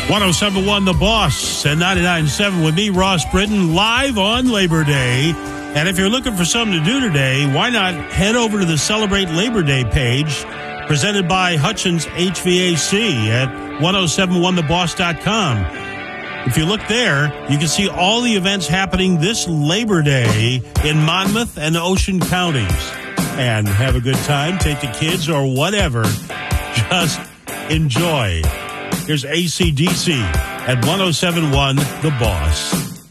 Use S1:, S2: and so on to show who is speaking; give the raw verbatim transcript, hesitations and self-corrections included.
S1: one oh seven point one The Boss and ninety-nine point seven with me, Ross Britton, live on Labor Day. And if you're looking for something to do today, why not head over to the Celebrate Labor Day page presented by Hutchins H V A C at ten seventy-one the boss dot com. If you look there, you can see all the events happening this Labor Day in Monmouth and Ocean counties. And have a good time, take the kids or whatever. Just enjoy. Here's A C D C at ten seventy-one The Boss.